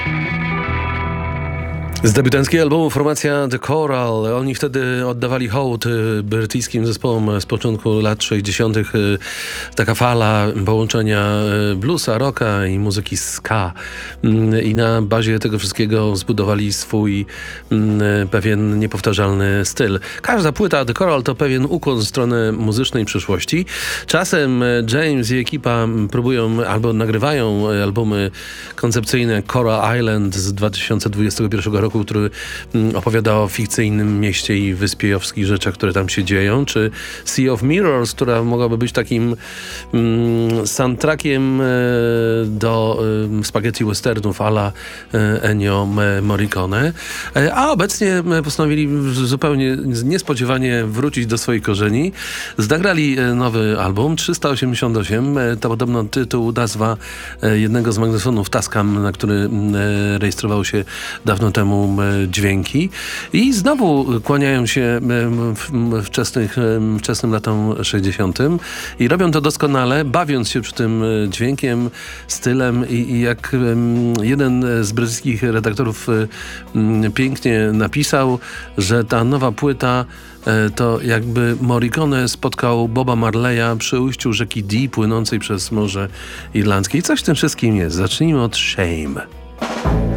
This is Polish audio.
Z debiutanckiego albumu formacja The Coral. Oni wtedy oddawali hołd brytyjskim zespołom z początku lat 60. Taka fala połączenia bluesa, rocka i muzyki ska. I na bazie tego wszystkiego zbudowali swój pewien niepowtarzalny styl. Każda płyta The Coral to pewien ukłon w stronę muzycznej przyszłości. Czasem James i ekipa próbują albo nagrywają albumy koncepcyjne. Coral Island z 2021 roku, który opowiada o fikcyjnym mieście i wyspie, o wszystkich rzeczach, które tam się dzieją, czy Sea of Mirrors, która mogłaby być takim soundtrackiem do spaghetti westernów a la Ennio Morricone. A obecnie postanowili zupełnie niespodziewanie wrócić do swoich korzeni. Nagrali nowy album 388. To podobno tytuł, nazwa jednego z magnetonów Tascam, na który rejestrował się dawno temu dźwięki. I znowu kłaniają się wczesnym latom 60. I robią to doskonale, bawiąc się przy tym dźwiękiem, stylem i jak jeden z brytyjskich redaktorów pięknie napisał, że ta nowa płyta to jakby Morricone spotkał Boba Marleya przy ujściu rzeki Dee płynącej przez Morze Irlandzkie. I coś w tym wszystkim jest. Zacznijmy od Shame.